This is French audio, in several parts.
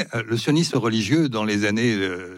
Le sionisme religieux dans les années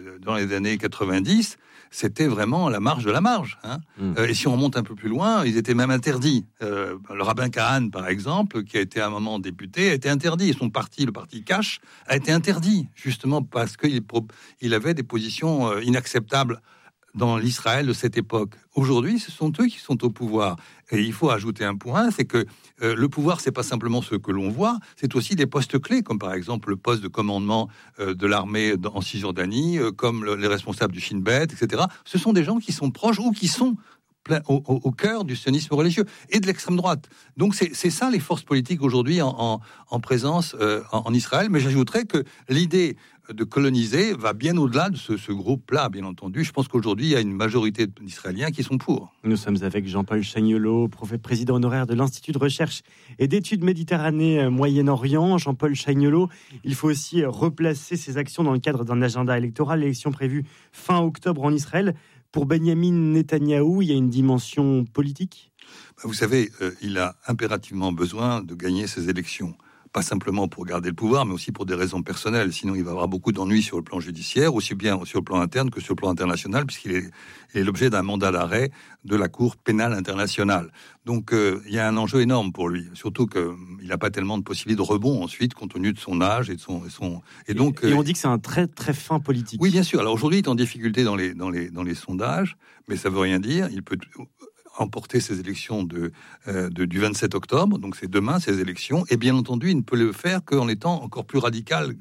90, c'était vraiment la marge de la marge. Et si on remonte un peu plus loin, ils étaient même interdits. Le rabbin Kahan, par exemple, qui a été à un moment député, a été interdit. Et son parti, le parti Cash, a été interdit, justement parce qu'il avait des positions inacceptables dans l'Israël de cette époque. Aujourd'hui, ce sont eux qui sont au pouvoir. Et il faut ajouter un point, c'est que le pouvoir, c'est pas simplement ce que l'on voit, c'est aussi des postes clés, comme par exemple le poste de commandement de l'armée en Cisjordanie, comme les responsables du Shin Bet, etc. Ce sont des gens qui sont proches ou qui sont au cœur du sionisme religieux et de l'extrême droite. Donc c'est ça les forces politiques aujourd'hui en présence en Israël. Mais j'ajouterais que l'idée de coloniser va bien au-delà de ce groupe-là, bien entendu. Je pense qu'aujourd'hui, il y a une majorité d'Israéliens qui sont pour. Nous sommes avec Jean-Paul Chagnolot, président honoraire de l'Institut de recherche et d'études Méditerranée Moyen-Orient. Jean-Paul Chagnolot, il faut aussi replacer ces actions dans le cadre d'un agenda électoral, l'élection prévue fin octobre en Israël. Pour Benyamin Netanyahou, il y a une dimension politique ? Vous savez, il a impérativement besoin de gagner ces élections. Pas simplement pour garder le pouvoir, mais aussi pour des raisons personnelles. Sinon, il va avoir beaucoup d'ennuis sur le plan judiciaire, aussi bien sur le plan interne que sur le plan international, puisqu'il est l'objet d'un mandat d'arrêt de la Cour pénale internationale. Donc, il y a un enjeu énorme pour lui. Surtout qu'il n'a pas tellement de possibilités de rebond ensuite, compte tenu de son âge et de son... Et on dit que c'est un très, très fin politique. Oui, bien sûr. Alors aujourd'hui, il est en difficulté dans les sondages, mais ça veut rien dire. Il peut emporter ces élections du 27 octobre, donc c'est demain ces élections, et bien entendu, il ne peut le faire qu'en étant encore plus radical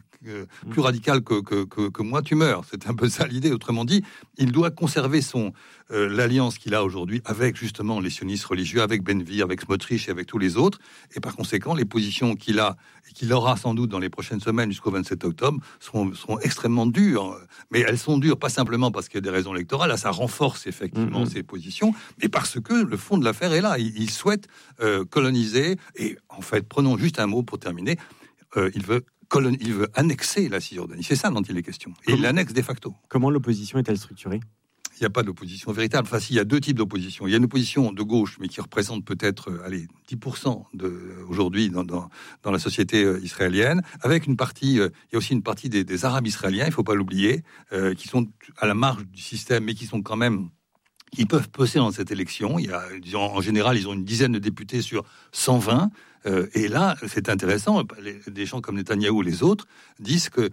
que moi, tu meurs. C'est un peu ça l'idée. Autrement dit, il doit conserver l'alliance qu'il a aujourd'hui avec justement les sionistes religieux, avec Ben-Gvir, avec Smotrich et avec tous les autres. Et par conséquent, les positions qu'il a et qu'il aura sans doute dans les prochaines semaines jusqu'au 27 octobre seront extrêmement dures. Mais elles sont dures pas simplement parce qu'il y a des raisons électorales. Là, ça renforce effectivement ses positions, mais parce que le fond de l'affaire est là. Il souhaite coloniser. Et en fait, prenons juste un mot pour terminer. Il veut annexer la Cisjordanie. C'est ça dont il est question. Et il l'annexe de facto. Comment l'opposition est-elle structurée ? Il n'y a pas d'opposition véritable. Enfin, il y a deux types d'opposition. Il y a une opposition de gauche, mais qui représente peut-être 10% aujourd'hui dans la société israélienne, avec une partie, il y a aussi une partie des Arabes israéliens, il ne faut pas l'oublier, qui sont à la marge du système, mais qui sont quand même... Ils peuvent peser dans cette élection. En général, ils ont une dizaine de députés sur 120. Et là, c'est intéressant. Des gens comme Netanyahou ou les autres disent que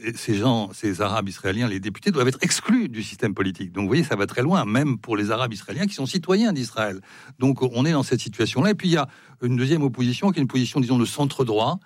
ces Arabes israéliens, les députés, doivent être exclus du système politique. Donc, vous voyez, ça va très loin, même pour les Arabes israéliens qui sont citoyens d'Israël. Donc, on est dans cette situation-là. Et puis, il y a une deuxième opposition qui est une position, disons, de centre-droit.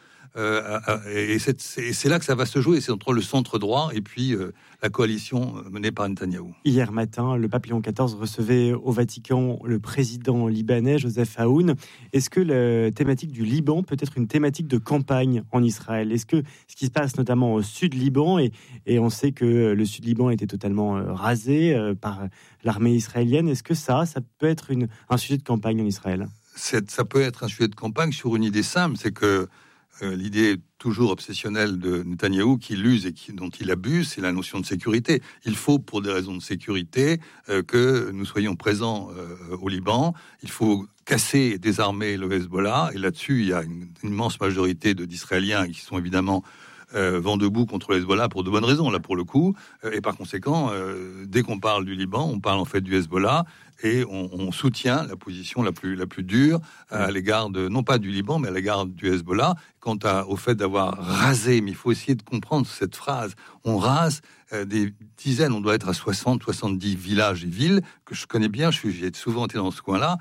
Et c'est là que ça va se jouer, c'est entre le centre-droit et puis la coalition menée par Netanyahou. Hier matin, le pape Léon XIV recevait au Vatican le président libanais, Joseph Aoun. Est-ce que la thématique du Liban peut être une thématique de campagne en Israël ? Est-ce que ce qui se passe notamment au sud Liban, et on sait que le sud Liban était totalement rasé par l'armée israélienne, est-ce que ça peut être un sujet de campagne en Israël ? Ça peut être un sujet de campagne sur une idée simple, c'est que l'idée toujours obsessionnelle de Netanyahou qu'il use et dont il abuse, c'est la notion de sécurité. Il faut, pour des raisons de sécurité, que nous soyons présents au Liban. Il faut casser et désarmer le Hezbollah. Et là-dessus, il y a une immense majorité d'Israéliens qui sont évidemment vent debout contre le Hezbollah pour de bonnes raisons, là, pour le coup. Et par conséquent, dès qu'on parle du Liban, on parle en fait du Hezbollah. Et on soutient la position la plus dure à l'égard non pas du Liban, mais à l'égard du Hezbollah. Quant au fait d'avoir rasé, mais il faut essayer de comprendre cette phrase, on rase des dizaines, on doit être à 60, 70 villages et villes, que je connais bien, j'ai souvent été dans ce coin-là,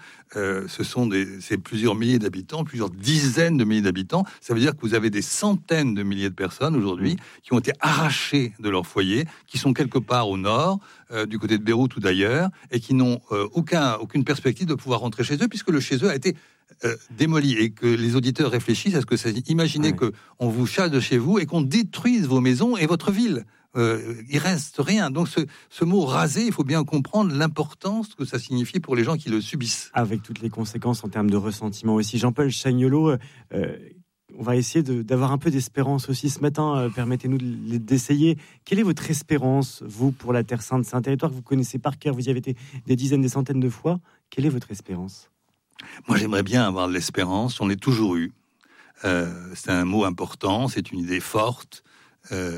c'est plusieurs milliers d'habitants, plusieurs dizaines de milliers d'habitants, ça veut dire que vous avez des centaines de milliers de personnes aujourd'hui qui ont été arrachées de leur foyer, qui sont quelque part au nord, du côté de Beyrouth ou d'ailleurs, et qui n'ont aucune perspective de pouvoir rentrer chez eux, puisque le chez eux a été démoli, et que les auditeurs réfléchissent à ce que ça dit. Imaginez qu'on vous chasse de chez vous et qu'on détruise vos maisons et votre ville. Il reste rien. Donc ce mot raser, il faut bien comprendre l'importance que ça signifie pour les gens qui le subissent. Avec toutes les conséquences en termes de ressentiment aussi. Jean-Paul Chagnolot, on va essayer d'avoir un peu d'espérance aussi ce matin. Permettez-nous d'essayer. Quelle est votre espérance, vous, pour la Terre Sainte ? C'est un territoire que vous connaissez par cœur. Vous y avez été des dizaines, des centaines de fois. Quelle est votre espérance ? Moi, j'aimerais bien avoir de l'espérance. On l'ai toujours eu. C'est un mot important. C'est une idée forte.